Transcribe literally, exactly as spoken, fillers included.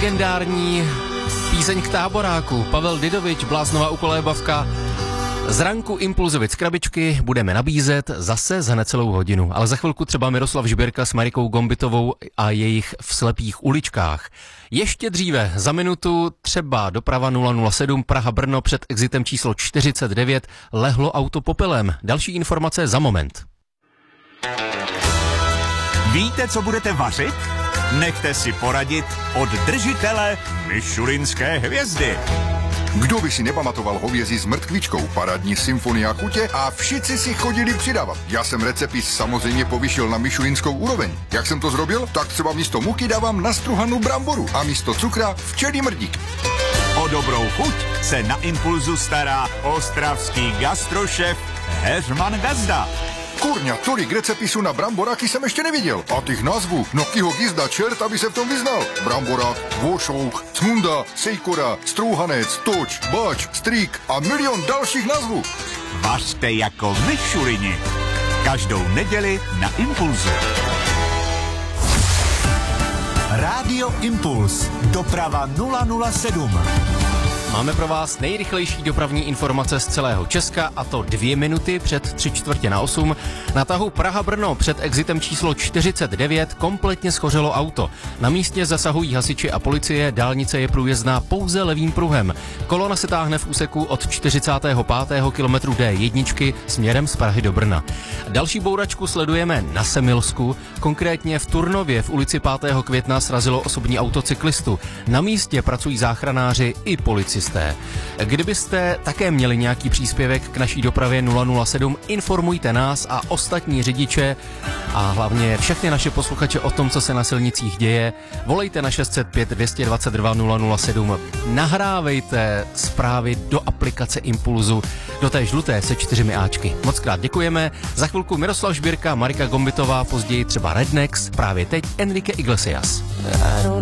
legendární píseň k táboráku. Pavel Didovič, Bláznová ukolébavka. Z ranku Impulzovic krabičky budeme nabízet zase za necelou hodinu, ale za chvilku třeba Miroslav Žbírka s Marikou Gombitovou a jejich V slepých uličkách. Ještě dříve, za minutu třeba doprava nula nula sedm Praha-Brno před exitem číslo čtyřicet devět lehlo auto popelem. Další informace za moment. Víte, co budete vařit? Nechte si poradit od držitele Michulinské hvězdy. Kdo by si nepamatoval hovězí s mrtkvičkou, parádní symfonia chutě a všichni si chodili přidávat. Já jsem recepis samozřejmě povyšil na michulinskou úroveň. Jak jsem to zrobil? Tak třeba místo muky dávám nastruhanou bramboru a místo cukra včelí mrdík. O dobrou chuť se na Impulzu stará ostravský gastrošef Heřman Gazda. Kurňa, tolik recepisů na bramboráky jsem ještě neviděl. A těch názvů, no kiho gizda čert, aby se v tom vyznal. Bramborák, vošouch, cmunda, sejkora, strouhanec, toč, báč, strík a milion dalších názvů. Vařte jako Michulini. Každou neděli na Impulzu. Rádio Impuls. Doprava nula nula sedm. Máme pro vás nejrychlejší dopravní informace z celého Česka, a to dvě minuty před tři čtvrtě na osm. Na tahu Praha-Brno před exitem číslo čtyřicet devět kompletně schořelo auto. Na místě zasahují hasiči a policie, dálnice je průjezdná pouze levým pruhem. Kolona se táhne v úseku od čtyřicátého pátého kilometru D jedna směrem z Prahy do Brna. Další bouračku sledujeme na Semilsku, konkrétně v Turnově v ulici pátého května srazilo osobní auto cyklistu. Na místě pracují záchranáři i policisté. Kdybyste také měli nějaký příspěvek k naší dopravě nula nula sedm, informujte nás a ostatní řidiče a hlavně všechny naše posluchače o tom, co se na silnicích děje. Volejte na šest set pět dvě stě dvacet dva nula nula sedm. Nahrávejte zprávy do aplikace Impulzu, do té žluté se čtyřmi áčky. Moc krát děkujeme. Za chvilku Miroslav Žbírka, Marika Gombitová, později třeba Rednex, právě teď Enrique Iglesias.